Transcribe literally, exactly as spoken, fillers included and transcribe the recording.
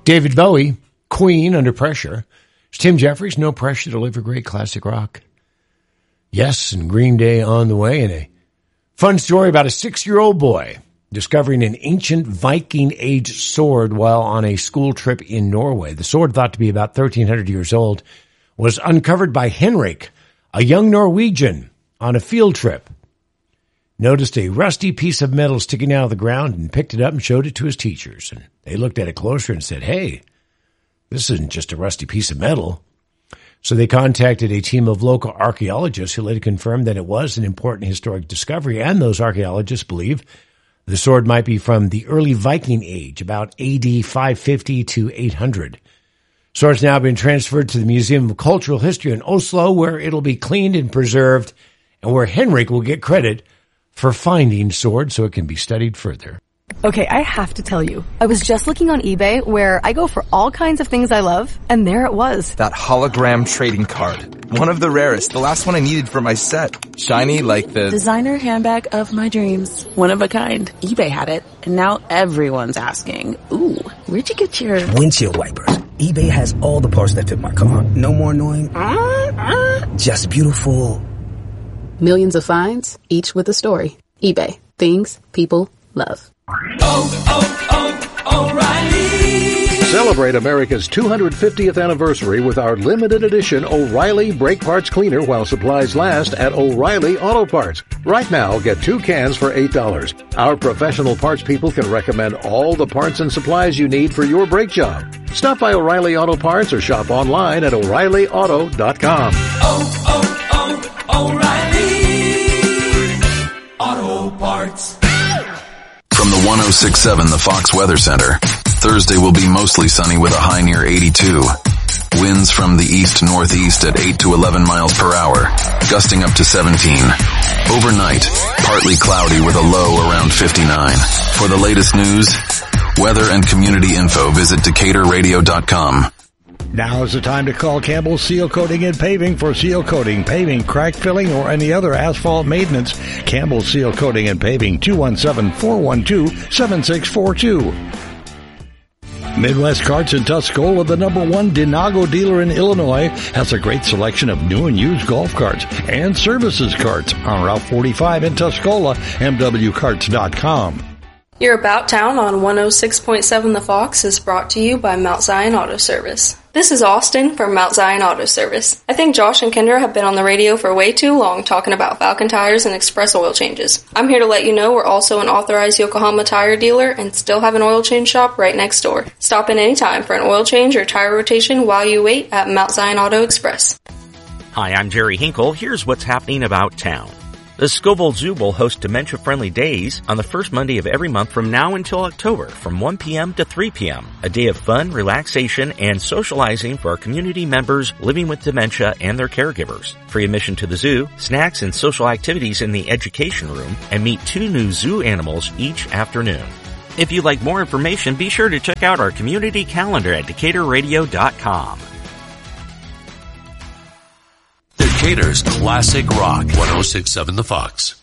David Bowie, Queen, Under Pressure. It's Tim Jeffries, No Pressure to Deliver Great Classic Rock. Yes, and Green Day on the way. And a fun story about a six-year-old boy discovering an ancient Viking-age sword while on a school trip in Norway. The sword, thought to be about thirteen hundred years old, was uncovered by Henrik, a young Norwegian, on a field trip. Noticed a rusty piece of metal sticking out of the ground and picked it up and showed it to his teachers. And they looked at it closer and said, hey, this isn't just a rusty piece of metal. So they contacted a team of local archaeologists who later confirmed that it was an important historic discovery, and those archaeologists believe the sword might be from the early Viking age, about A D five fifty to eight hundred. Sword's now been transferred to the Museum of Cultural History in Oslo, where it'll be cleaned and preserved, and where Henrik will get credit for finding sword so it can be studied further. Okay, I have to tell you, I was just looking on eBay where I go for all kinds of things I love, and there it was. That hologram trading card. One of the rarest. The last one I needed for my set. Shiny like the... designer handbag of my dreams. One of a kind. eBay had it, and now everyone's asking, ooh, where'd you get your... windshield wipers. eBay has all the parts that fit my car. No more annoying... Uh, uh. Just beautiful... Millions of finds, each with a story. eBay. Things people love. Oh, oh, oh, O'Reilly! Celebrate America's two hundred fiftieth anniversary with our limited edition O'Reilly Brake Parts Cleaner while supplies last at O'Reilly Auto Parts. Right now, get two cans for eight dollars. Our professional parts people can recommend all the parts and supplies you need for your brake job. Stop by O'Reilly Auto Parts or shop online at O'Reilly Auto dot com. Oh, oh, oh, O'Reilly Auto Parts. From the one oh six point seven The Fox Weather Center, Thursday will be mostly sunny with a high near eighty-two. Winds from the east-northeast at eight to eleven miles per hour, gusting up to seventeen. Overnight, partly cloudy with a low around fifty-nine. For the latest news, weather and community info, visit Decatur Radio dot com. Now is the time to call Campbell Seal Coating and Paving for seal coating, paving, crack filling, or any other asphalt maintenance. Campbell Seal Coating and Paving, two one seven, four one two, seven six four two. Midwest Carts in Tuscola, the number one Dinago dealer in Illinois, has a great selection of new and used golf carts and services carts on Route forty-five in Tuscola, M W carts dot com. Your About Town on one oh six point seven The Fox is brought to you by Mount Zion Auto Service. This is Austin from Mount Zion Auto Service. I think Josh and Kendra have been on the radio for way too long talking about Falcon tires and express oil changes. I'm here to let you know we're also an authorized Yokohama tire dealer and still have an oil change shop right next door. Stop in anytime for an oil change or tire rotation while you wait at Mount Zion Auto Express. Hi, I'm Jerry Hinkle. Here's what's happening about town. The Scoville Zoo will host dementia-friendly days on the first Monday of every month from now until October from one p.m. to three p.m. A day of fun, relaxation, and socializing for our community members living with dementia and their caregivers. Free admission to the zoo, snacks and social activities in the education room, and meet two new zoo animals each afternoon. If you'd like more information, be sure to check out our community calendar at Decatur Radio dot com. Decatur's Classic Rock, one oh six point seven The Fox.